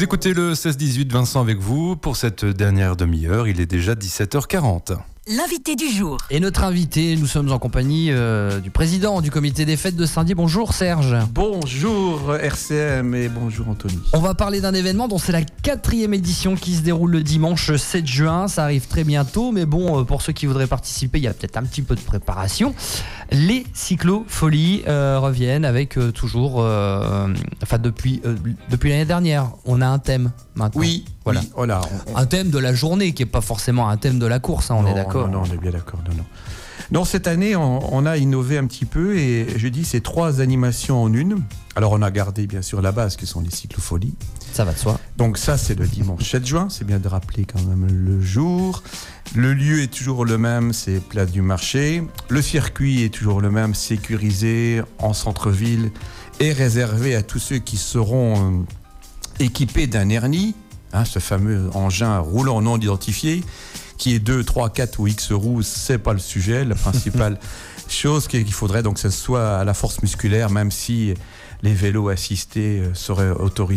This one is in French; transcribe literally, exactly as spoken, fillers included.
écoutez le seize dix-huit, Vincent avec vous pour cette dernière demi-heure. Il est déjà dix-sept heures quarante. L'invité du jour. Et notre invité, nous sommes en compagnie euh, du président du comité des fêtes de Saint-Dié. Bonjour Serge. Bonjour R C M et bonjour Anthony. On va parler d'un événement dont c'est la quatrième édition qui se déroule le dimanche sept juin. Ça arrive très bientôt, mais bon, pour ceux qui voudraient participer, il y a peut-être un petit peu de préparation. Les cyclo-folies euh, reviennent avec euh, toujours, euh, enfin depuis, euh, depuis l'année dernière, on a un thème maintenant. Oui, voilà. Oui, voilà on, on... Un thème de la journée qui n'est pas forcément un thème de la course, hein, on non, est d'accord. Non, non, on est bien d'accord. Non, non. Non, cette année, on, on a innové un petit peu et je dis c'est trois animations en une. Alors, on a gardé bien sûr la base qui sont les cyclofolies. Ça va de soi. Donc ça, c'est le dimanche sept juin. C'est bien de rappeler quand même le jour. Le lieu est toujours le même, c'est Place du Marché. Le circuit est toujours le même, sécurisé en centre-ville et réservé à tous ceux qui seront euh, équipés d'un Ernie, hein, ce fameux engin roulant non identifié, qui est deux, trois, quatre ou X roues, c'est pas le sujet. La principale chose qu'il faudrait donc que ce soit à la force musculaire, même si les vélos assistés seraient autorisés